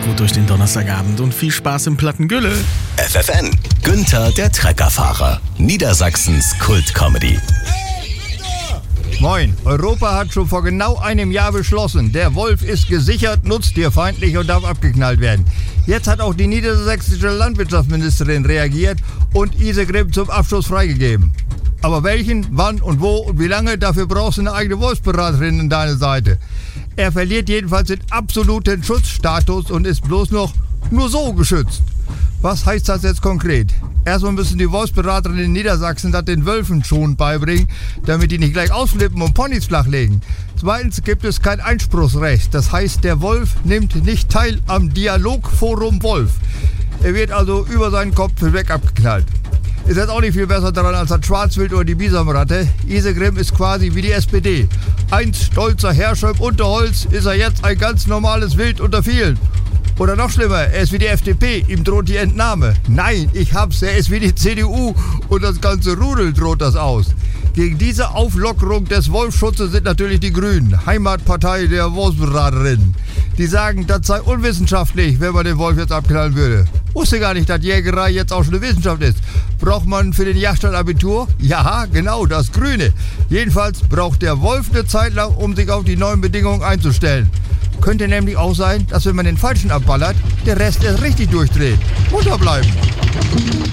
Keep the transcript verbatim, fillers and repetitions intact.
gut durch den Donnerstagabend und viel Spaß im Plattengülle. F F N, Günther der Treckerfahrer, Niedersachsens Kult-Comedy. Moin, Europa hat schon vor genau einem Jahr beschlossen, der Wolf ist gesichert, nutztierfeindlich und darf abgeknallt werden. Jetzt hat auch die niedersächsische Landwirtschaftsministerin reagiert und Isegrim zum Abschuss freigegeben. Aber welchen, wann und wo und wie lange, dafür brauchst du eine eigene Wolfsberaterin an deiner Seite. Er verliert jedenfalls den absoluten Schutzstatus und ist bloß noch nur so geschützt. Was heißt das jetzt konkret? Erstmal müssen die Wolfsberaterinnen in Niedersachsen das den Wölfen schon beibringen, damit die nicht gleich ausflippen und Ponys flachlegen. Zweitens gibt es kein Einspruchsrecht. Das heißt, der Wolf nimmt nicht teil am Dialogforum Wolf. Er wird also über seinen Kopf hinweg abgeknallt. Ist jetzt auch nicht viel besser daran als das Schwarzwild oder die Bisamratte. Isegrim ist quasi wie die S P D. Einst stolzer Herrscher im Unterholz, ist er jetzt ein ganz normales Wild unter vielen. Oder noch schlimmer, er ist wie die F D P, ihm droht die Entnahme. Nein, ich hab's, er ist wie die C D U und das ganze Rudel droht das aus. Gegen diese Auflockerung des Wolfschutzes sind natürlich die Grünen, Heimatpartei der Wolfsberaterinnen. Die sagen, das sei unwissenschaftlich, wenn man den Wolf jetzt abknallen würde. Wusste gar nicht, dass Jägerei jetzt auch schon eine Wissenschaft ist. Braucht man für den Jagdschein Abitur? Ja, genau, das Grüne. Jedenfalls braucht der Wolf eine Zeit lang, um sich auf die neuen Bedingungen einzustellen. Könnte nämlich auch sein, dass wenn man den Falschen abballert, der Rest erst richtig durchdreht. Munter bleiben.